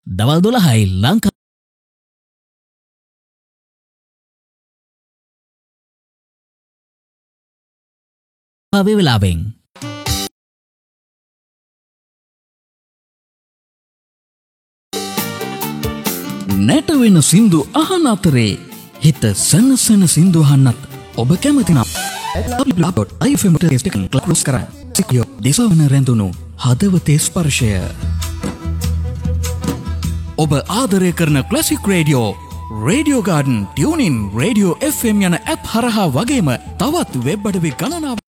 දවල් 12යි ලංකාවේ වෙලාවෙන්. නැට වෙන සින්දු අහන අතරේ හිත සනසන සින්දු අහන්නත් ඔබ කැමති නම් www.ifm.com ක්ලික් කරන්න. සිකියෝ දිසවන රැඳුණු හදවතේ ස්පර්ශය. ඔබ ආදරය කරන classic radio, radio garden, tuning, radio FM යන ඇප් හරහා වගේම තවත් වෙබ් අඩවි ගණනාවක්